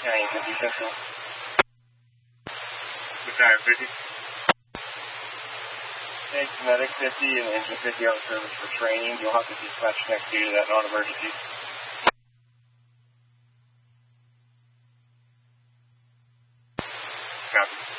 County 50 Central. Battalion 50. Hey, Medic 50 and Engine 50 on service for training. You'll have to dispatch next due to that non-emergency. Copy.